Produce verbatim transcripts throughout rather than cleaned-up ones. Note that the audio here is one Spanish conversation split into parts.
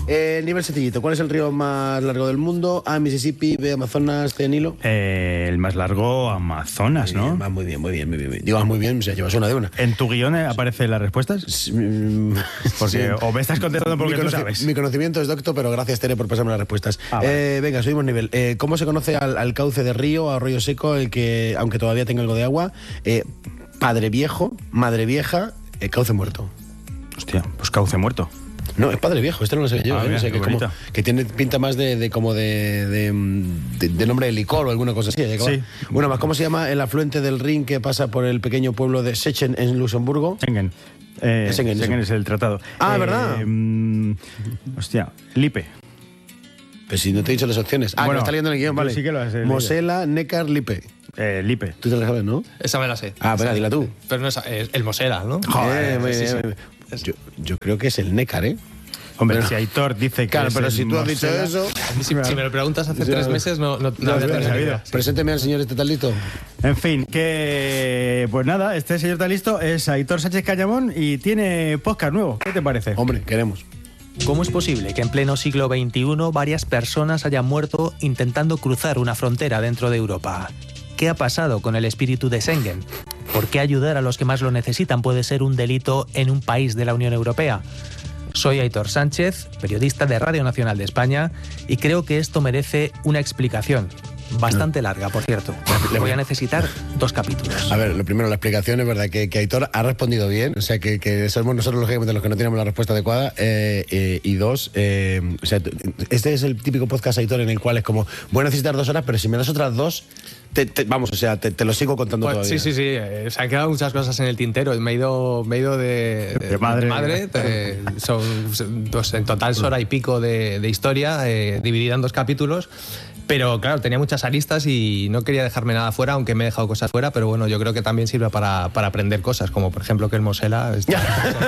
Eh, nivel sencillito. ¿Cuál es el río más largo del mundo? A, Mississippi, B, Amazonas, C, Nilo. Eh, el más largo, Amazonas, Muy ¿no? bien, va muy bien, muy bien, muy bien. Digo, muy bien, o sea, llevas una de una. ¿En tu guión aparecen las respuestas? Porque Sí. o me estás contestando porque mi tú conoci- sabes. Mi conocimiento es docto, pero gracias, Tere, por pasarme las respuestas. Ah, vale. eh, venga, subimos nivel. Eh, ¿Cómo se conoce al, al cauce de río, a arroyo seco, el que, aunque todavía tenga algo de agua, eh, padre viejo, madre vieja, eh, cauce muerto? Hostia, pues cauce muerto. No, es padre viejo, este no lo sé yo. Ah, eh, mira, no sé, qué que, como- bonito. que tiene pinta más de, de como de, de, de- de nombre de licor o alguna cosa así. eh, Sí. Bueno, más, ¿cómo se llama el afluente del Rin que pasa por el pequeño pueblo de Sechen en Luxemburgo? Schengen. Eh, Es Schengen, Schengen eso. es el tratado. Ah, Eh, ¿verdad? mm, hostia, Lipe. Pues si no te he dicho las opciones. Ah, Bueno, que lo está leyendo en el guión, tú vale. sí que lo has leído. Mosela, Neckar, Lippe. Eh, Lipe. Tú te la sabes, ¿no? Esa me la sé. Ah, venga, dila tú. Pero no es, es el Mosela, ¿no? Eh, muy sí, bien, sí. muy bien. Yo, yo creo que es el Neckar, ¿eh? Hombre, Pero- si Aitor dice que Claro, es pero el si tú has dicho Mosela- eso... Si, si me lo preguntas hace Sí, tres no. meses, no, no, no No, habría no, tenido no, ni no. idea. Presénteme al señor este tal listo. En fin, que pues nada, este señor está listo, es Aitor Sánchez Cañamón y tiene podcast nuevo. ¿Qué te parece? Hombre, queremos. ¿Cómo es posible que en pleno siglo veintiuno varias personas hayan muerto intentando cruzar una frontera dentro de Europa? ¿Qué ha pasado con el espíritu de Schengen? ¿Por qué ayudar a los que más lo necesitan puede ser un delito en un país de la Unión Europea? Soy Aitor Sánchez, periodista de Radio Nacional de España, y creo que esto merece una explicación. Bastante larga, por cierto. Le voy a necesitar dos capítulos. A ver, lo primero, la explicación es verdad que, que Aitor ha respondido bien, o sea, que, que somos nosotros lógicamente los que no tenemos la respuesta adecuada. Eh, eh, y dos, eh, o sea, este es el típico podcast Aitor en el cual es como, voy a necesitar dos horas, pero si me das otras dos, te, te- vamos, o sea, te, te lo sigo contando Pues, todavía. sí, sí, sí. eh, se han quedado muchas cosas en el tintero. Me he ido, me he ido de, De madre. eh, son, pues, en total es hora y pico de, de historia, eh, dividida en dos capítulos. Pero claro, tenía muchas aristas y no quería dejarme nada fuera, aunque me he dejado cosas fuera. Pero bueno, yo creo que también sirve para, para aprender cosas, como por ejemplo que el Mosela está-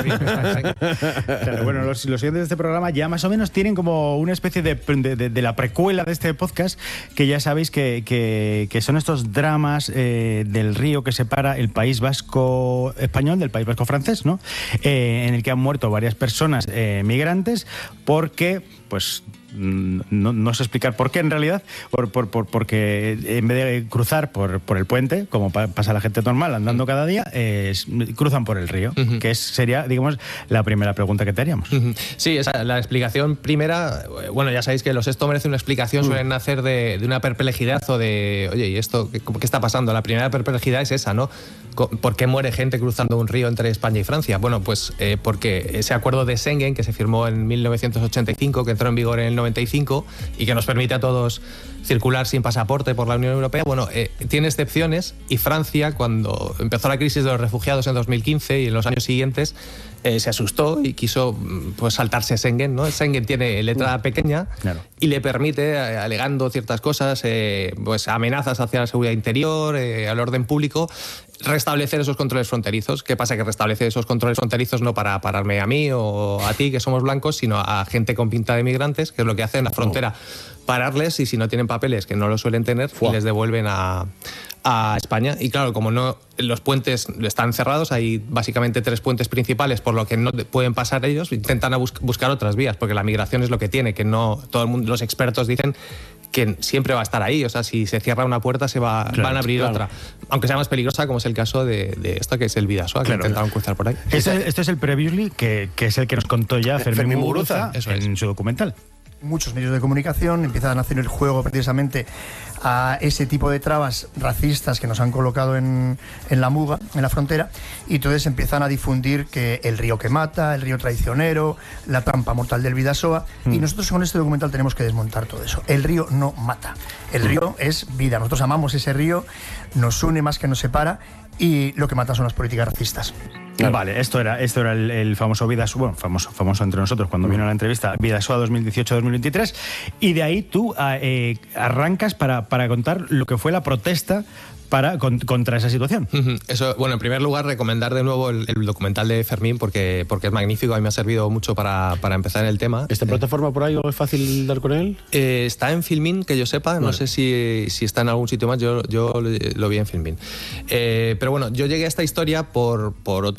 Claro, bueno, los, los siguientes de este programa ya más o menos tienen como una especie de, de, de- de la precuela de este podcast, que ya sabéis que, que, que son estos dramas eh, del río que separa el País Vasco español del País Vasco francés, ¿no? Eh, en el que han muerto varias personas eh, migrantes porque, pues, mm, no, no sé explicar por qué en realidad, por, por, por- porque en vez de cruzar por, por el puente, como pa- pasa la gente normal andando cada día, eh, es- cruzan por el río, Ujú. que es, sería, digamos, la primera pregunta que te haríamos. Ujú. Sí, esa, la explicación primera, eh, bueno, ya sabéis que los esto merece una explicación, suelen nacer de, de una perplejidad o de, oye, ¿y esto qué, qué está pasando? La primera perplejidad es esa, ¿no? Co- ¿Por qué muere gente cruzando un río entre España y Francia? Bueno, pues eh, porque ese acuerdo de Schengen, que se firmó en mil novecientos ochenta y cinco, que entró en vigor en el noventa y cinco y que nos permite a todos circular sin pasaporte por la Unión Europea, bueno, eh, tiene excepciones, y Francia, cuando empezó la crisis de los refugiados en dos mil quince y en los años siguientes, eh, se asustó y quiso mm, pues saltarse Schengen, ¿no? Schengen tiene letra pequeña Claro. y le permite, eh, alegando ciertas cosas, eh, pues amenazas hacia la seguridad interior, eh, al orden público, restablecer esos controles fronterizos. ¿Qué pasa? Que restablece esos controles fronterizos no para pararme a mí o a ti, que somos blancos, sino a gente con pinta de migrantes, que es lo que hacen en la frontera. Pararles, y si no tienen papeles, que no lo suelen tener, Fua. les devuelven a, a España. Y claro, como no, los puentes están cerrados, hay básicamente tres puentes principales por lo que no pueden pasar ellos, intentan a bus- buscar otras vías, porque la migración es lo que tiene, que no todo el mundo, los expertos dicen que siempre va a estar ahí, o sea, si se cierra una puerta se va, Claro, van a abrir claro. otra, aunque sea más peligrosa, como es el caso de, de esto, que es el Bidasoa, que Claro. intentaron cruzar por ahí. Este, este es el Previously, que, que es el que nos contó ya Fermín, Fermín Muguruza, Muguruza, eso es. en su documental. Muchos medios de comunicación empiezan a hacer el juego precisamente a ese tipo de trabas racistas que nos han colocado en, en la muga, en la frontera, y entonces empiezan a difundir que el río que mata, el río traicionero, la trampa mortal del Bidasoa, y nosotros con este documental tenemos que desmontar todo eso. El río no mata, el río es vida, nosotros amamos ese río, nos une más que nos separa, y lo que mata son las políticas racistas. Claro. Vale, esto era, esto era el, el famoso Bidasoa, bueno, famoso, famoso entre nosotros cuando vino a la entrevista, Bidasoa dos mil dieciocho dos mil veintitrés, y de ahí tú ah, eh, arrancas para, para contar lo que fue la protesta para, con- contra esa situación. Ujú. Eso, bueno, en primer lugar, recomendar de nuevo el, el documental de Fermín, porque, porque es magnífico, a mí me ha servido mucho para, para empezar en el tema. ¿Esta plataforma por ahí o es fácil dar con él? Eh, está en Filmin, que yo sepa, no Vale. sé si, si está en algún sitio más, yo, yo lo vi en Filmin. Eh, pero bueno, yo llegué a esta historia por, por otro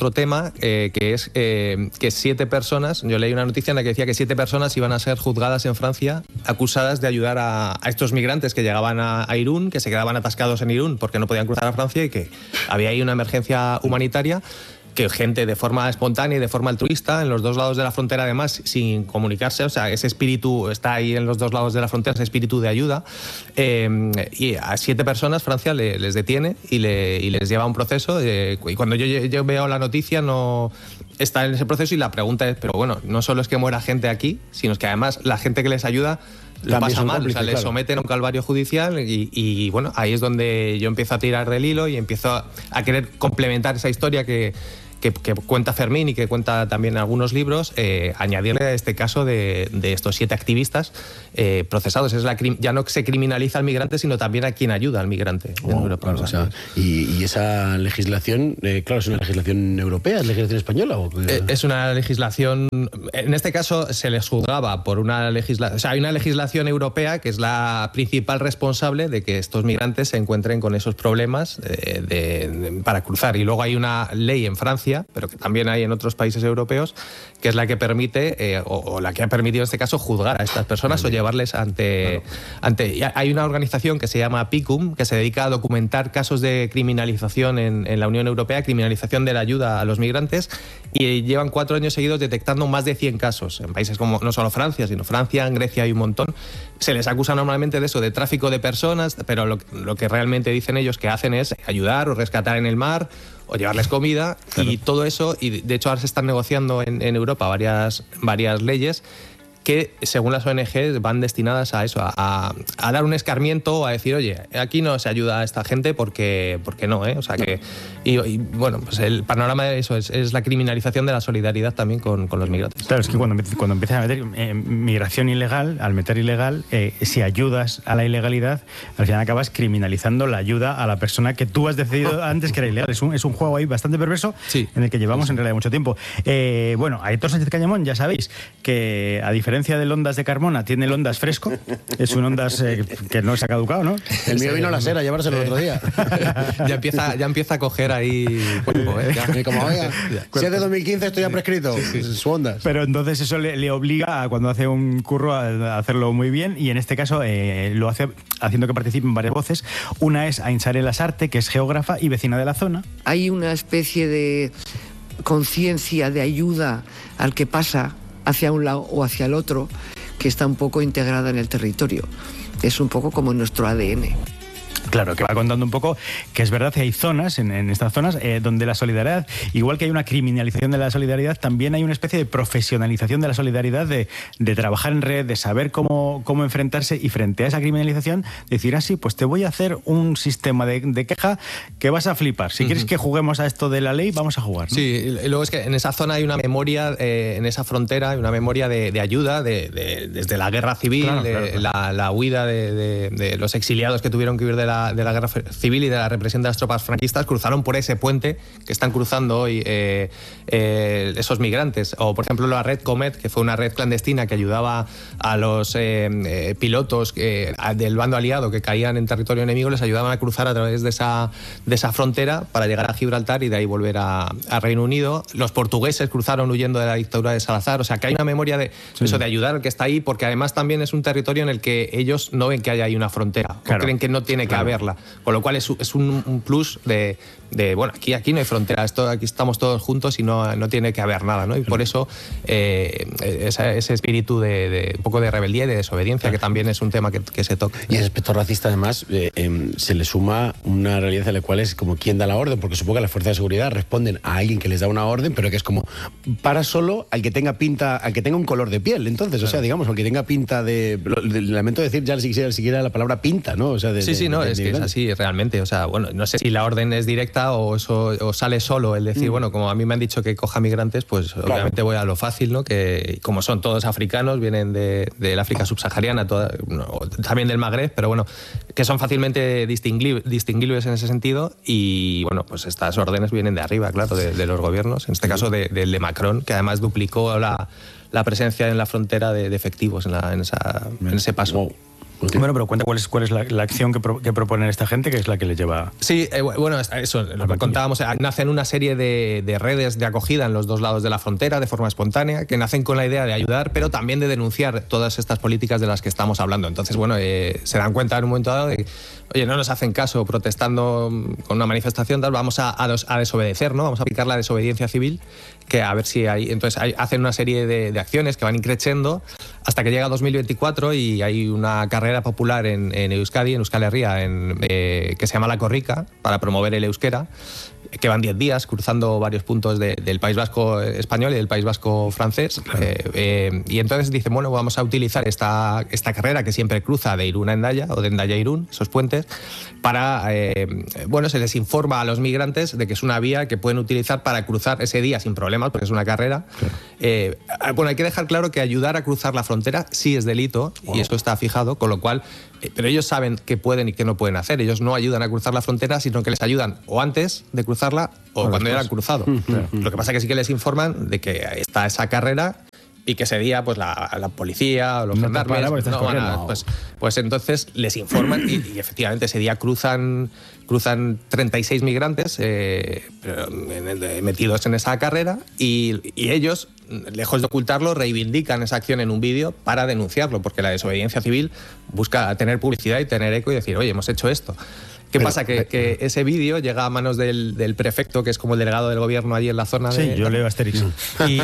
otro tema, eh, que es eh, que siete personas, yo leí una noticia en la que decía que siete personas iban a ser juzgadas en Francia acusadas de ayudar a, a estos migrantes que llegaban a, a Irún, que se quedaban atascados en Irún porque no podían cruzar a Francia y que había ahí una emergencia humanitaria, que gente de forma espontánea y de forma altruista en los dos lados de la frontera, además sin comunicarse, o sea, ese espíritu está ahí en los dos lados de la frontera, ese espíritu de ayuda, eh, y a siete personas Francia le, les detiene y, le, y les lleva a un proceso, eh, y cuando yo, yo veo la noticia no está en ese proceso y la pregunta es, pero bueno, no solo es que muera gente aquí, sino es que además la gente que les ayuda lo también pasa mal, cómplices, o sea, le claro. someten a un calvario judicial y, y bueno, ahí es donde yo empiezo a tirar del hilo y empiezo a, a querer complementar esa historia que Que, que cuenta Fermín y que cuenta también algunos libros, eh, añadirle a este caso de, de estos siete activistas eh, procesados. Es la, ya no se criminaliza al migrante, sino también a quien ayuda al migrante. Oh, claro, o sea, y, y esa legislación, eh, claro, ¿es una legislación europea, es legislación española? ¿O qué? Eh, es una legislación, en este caso se les juzgaba por una legislación, o sea, hay una legislación europea que es la principal responsable de que estos migrantes se encuentren con esos problemas de, de, de, para cruzar. Y luego hay una ley en Francia, pero que también hay en otros países europeos, que es la que permite, eh, o, o la que ha permitido en este caso, juzgar a estas personas o llevarles ante... Claro. ante y hay una organización que se llama PICUM, que se dedica a documentar casos de criminalización en, en la Unión Europea, criminalización de la ayuda a los migrantes, y llevan cuatro años seguidos detectando más de cien casos, en países como no solo Francia, sino Francia, en Grecia hay un montón. Se les acusa normalmente de eso, de tráfico de personas, pero lo, lo que realmente dicen ellos que hacen es ayudar o rescatar en el mar, o llevarles comida, claro. Y todo eso, y de hecho ahora se están negociando en, en Europa varias, varias leyes que, según las O N G, van destinadas a eso, a, a, a dar un escarmiento, a decir, oye, aquí no se ayuda a esta gente porque, porque no, ¿eh? O sea que, y, y bueno, pues el panorama de eso es, es la criminalización de la solidaridad también con, con los migrantes. Claro, es que cuando, cuando empiezas a meter eh, migración ilegal, al meter ilegal, eh, si ayudas a la ilegalidad, al final acabas criminalizando la ayuda a la persona que tú has decidido antes que era ilegal. Es un, es un juego ahí bastante perverso, sí, en el que llevamos sí. en realidad mucho tiempo. Eh, bueno, Aitor Sánchez Cañamón, ya sabéis que a diferencia A diferencia del Ondas de Carmona, tiene el Ondas fresco. Es un Ondas eh, que no se ha caducado, ¿no? El mío vino a la sera a llevárselo el otro día. ya, empieza, ya empieza a coger ahí polvo, ¿eh? Ya, y como, oiga, si es de dos mil quince esto ya prescrito, sí, sí. Su Ondas. Pero entonces eso le, le obliga a, cuando hace un curro, a hacerlo muy bien, y en este caso eh, lo hace haciendo que participen varias voces. Una es Ainsare Lasarte, que es geógrafa y vecina de la zona. Hay una especie de conciencia de ayuda al que pasa hacia un lado o hacia el otro, que está un poco integrada en el territorio. Es un poco como nuestro A D N. Claro, que va contando un poco que es verdad que hay zonas, en, en estas zonas, eh, donde la solidaridad, igual que hay una criminalización de la solidaridad, también hay una especie de profesionalización de la solidaridad, de, de trabajar en red, de saber cómo, cómo enfrentarse, y frente a esa criminalización, decir así, pues te voy a hacer un sistema de, de queja que vas a flipar. Si uh-huh. quieres que juguemos a esto de la ley, vamos a jugar, ¿no? Sí, y luego es que en esa zona hay una memoria, eh, en esa frontera hay una memoria de, de ayuda, de, de, desde la guerra civil, claro, de, claro, claro. La, la huida de, de, de los exiliados que tuvieron que huir de la de la guerra civil y de la represión de las tropas franquistas, cruzaron por ese puente que están cruzando hoy eh, eh, esos migrantes. O, por ejemplo, la red Comet, que fue una red clandestina que ayudaba a los eh, eh, pilotos eh, del bando aliado que caían en territorio enemigo, les ayudaban a cruzar a través de esa, de esa frontera para llegar a Gibraltar y de ahí volver a, a Reino Unido. Los portugueses cruzaron huyendo de la dictadura de Salazar. O sea, que hay una memoria de, sí. eso, de ayudar al que está ahí, porque además también es un territorio en el que ellos no ven que haya ahí una frontera, claro. o creen que no tiene que claro. haberla. Con lo cual es, es un, un plus de, de, bueno, aquí, aquí no hay frontera, esto, aquí estamos todos juntos y no, no tiene que haber nada, ¿no? Y por eso eh, ese, ese espíritu de, de un poco de rebeldía y de desobediencia, que también es un tema que, que se toca. Y el aspecto racista, además, eh, eh, se le suma una realidad en la cual es como quién da la orden, porque supongo que las fuerzas de seguridad responden a alguien que les da una orden, pero que es como para solo al que tenga pinta, al que tenga un color de piel, entonces, claro. o sea, digamos, al que tenga pinta de, de lamento decir ya siquiera, siquiera la palabra pinta, ¿no? O sea, de, sí, sí, de, no, de, es de, que de, es así realmente, o sea, bueno, no sé si la orden es directa o eso o sale solo el decir, mm. bueno, como a mí me han dicho que coja migrantes, pues claro. obviamente voy a lo fácil, ¿no? Que como son todos africanos, vienen de, del África subsahariana, toda, no, también del Magreb, pero bueno, que son fácilmente distingui- distinguibles en ese sentido, y bueno, pues estas órdenes vienen de arriba, claro, de, de los gobiernos, en este caso de, de, de Macron, que además duplicó la, la presencia en la frontera de, de efectivos en, la, en, esa, en ese paso. Wow. Bueno, pero cuenta cuál es, cuál es la, la acción que, pro, que proponen esta gente, que es la que les lleva... Sí, eh, bueno, eso, lo que contábamos, nacen una serie de, de redes de acogida en los dos lados de la frontera de forma espontánea, que nacen con la idea de ayudar, pero también de denunciar todas estas políticas de las que estamos hablando. Entonces, bueno, eh, se dan cuenta en un momento dado de que, oye, no nos hacen caso protestando con una manifestación, tal, vamos a, a, dos, a desobedecer, ¿no? Vamos a aplicar la desobediencia civil, que a ver si hay... Entonces, hay, hacen una serie de, de acciones que van increciendo hasta que llega dos mil veinticuatro y hay una carrera popular en, en Euskadi, en Euskal Herria, en, eh, que se llama La Corrica, para promover el euskera, que van diez días cruzando varios puntos de, del País Vasco español y del País Vasco francés. Claro. Eh, eh, y entonces dicen, bueno, vamos a utilizar esta, esta carrera que siempre cruza de Irún a Hendaya, o de Hendaya a Irún, esos puentes, para, eh, bueno, se les informa a los migrantes de que es una vía que pueden utilizar para cruzar ese día sin problemas, porque es una carrera. Claro. Eh, bueno, hay que dejar claro que ayudar a cruzar la frontera sí es delito, wow. y eso está fijado, con lo cual, eh, pero ellos saben qué pueden y qué no pueden hacer. Ellos no ayudan a cruzar la frontera, sino que les ayudan o antes de cruzarla o, o cuando ya han cruzado. Claro. Lo que pasa es que sí que les informan de que está esa carrera y que ese día pues la, la policía o los no gendarmes no van a, pues, pues entonces les informan y, y efectivamente ese día cruzan cruzan treinta y seis migrantes eh, metidos en esa carrera y, y ellos, lejos de ocultarlo, reivindican esa acción en un vídeo para denunciarlo, porque la desobediencia civil busca tener publicidad y tener eco y decir, oye, hemos hecho esto. ¿Qué Pero, pasa? Que, que ese vídeo llega a manos del, del prefecto, que es como el delegado del gobierno allí en la zona. Sí, de... yo leo Asterix. Y,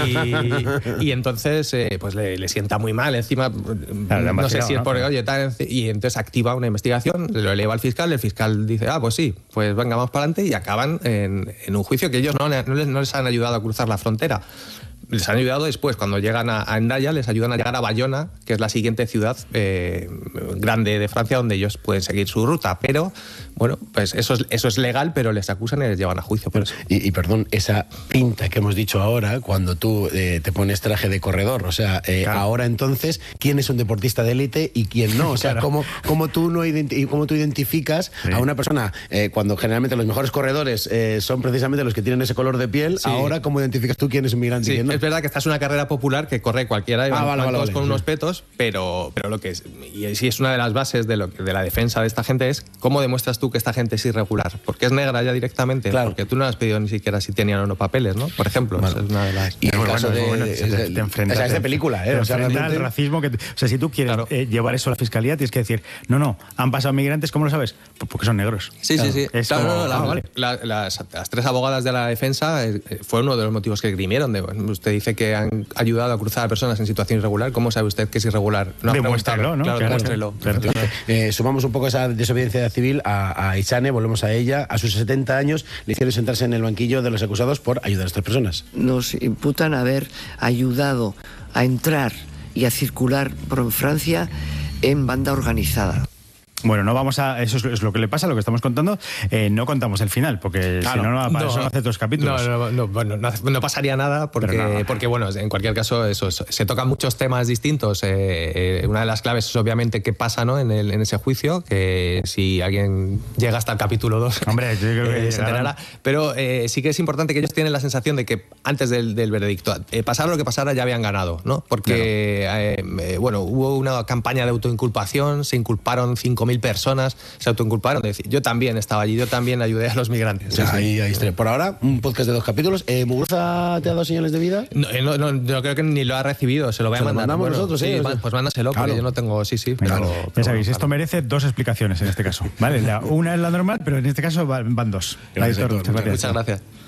y entonces eh, pues le, le sienta muy mal. Encima, claro, no sé si es porque, oye, tal, y entonces activa una investigación, lo eleva al fiscal, el fiscal dice, ah, pues sí, pues venga, vamos para adelante, y acaban en, en un juicio que ellos no, no, les, no les han ayudado a cruzar la frontera. Les han ayudado después, cuando llegan a, a Hendaya, les ayudan a llegar a Bayona, que es la siguiente ciudad eh, grande de Francia, donde ellos pueden seguir su ruta. Pero, bueno, pues eso es, eso es legal, pero les acusan y les llevan a juicio por eso. Y, y perdón, esa pinta que hemos dicho ahora, cuando tú eh, te pones traje de corredor, o sea, eh, claro. ahora entonces, ¿quién es un deportista de élite y quién no? O sea, claro. ¿cómo, cómo, tú no identi- cómo tú identificas sí. a una persona, eh, cuando generalmente los mejores corredores eh, son precisamente los que tienen ese color de piel, sí. ahora cómo identificas tú quién es un migrante sí. y quién no? Es verdad que esta es una carrera popular que corre cualquiera y van, ah, vale, van vale, todos vale, con sí. unos petos, pero, pero lo que es, y sí es una de las bases de, lo, de la defensa de esta gente es cómo demuestras tú que esta gente es irregular. Porque es negra ya directamente, claro. porque tú no has pedido ni siquiera si tenían o no papeles, ¿no? Por ejemplo, bueno. esa es una de las... Y en el caso bueno, de... bueno, te, te, te enfrentas, o sea, es de película, ¿eh? Te o sea, realmente... al racismo que... O sea, si tú quieres claro. eh, llevar eso a la fiscalía, tienes que decir, no, no, han pasado migrantes, ¿cómo lo sabes? Pues porque son negros. Sí, claro. sí, sí. Es claro, como... no, no, la, ah, vale. la, las, las tres abogadas de la defensa eh, fue uno de los motivos que grimieron. De, bueno, usted dice que han ayudado a cruzar a personas en situación irregular. ¿Cómo sabe usted que es irregular? No demuéstralo, ¿no? Claro, claro, demuéstrelo. Claro, claro. Eh, sumamos un poco esa desobediencia civil a, a Isane, volvemos a ella. A sus setenta años le hicieron sentarse en el banquillo de los acusados por ayudar a estas personas. Nos imputan haber ayudado a entrar y a circular por Francia en banda organizada. Bueno, no vamos a... Eso es, es lo que le pasa, lo que estamos contando. Eh, no contamos el final, porque claro, si no, no, para no, eso no hace dos capítulos. No, no, no, bueno, no, no pasaría nada, porque, no. porque, bueno, en cualquier caso, eso, se tocan muchos temas distintos. Eh, eh, una de las claves es, obviamente, qué pasa, ¿no? en, el, en ese juicio, que si alguien llega hasta el capítulo dos, hombre, yo creo que eh, se enterará. Pero eh, sí que es importante que ellos tienen la sensación de que antes del, del veredicto, eh, pasara lo que pasara, ya habían ganado, ¿no? Porque, claro. eh, eh, bueno, hubo una campaña de autoinculpación, se inculparon cinco mil personas, se autoinculparon. Es decir, yo también estaba allí, yo también ayudé a los migrantes. Sí, sí. Ahí, ahí está. Por ahora, un podcast de dos capítulos. Eh, ¿Muguruza te ha dado señales de vida? No, no, no, yo creo que ni lo ha recibido, se lo voy a se mandar. Lo mandamos bueno, nosotros, sí, sí. va, pues mándaselo, claro. Porque yo no tengo, sí, sí. Pero, claro. pero, ya pero sabéis, bueno, esto claro. merece dos explicaciones en este caso. ¿Vale? La, una es la normal, pero en este caso van dos. Gracias, La editor, muchas gracias.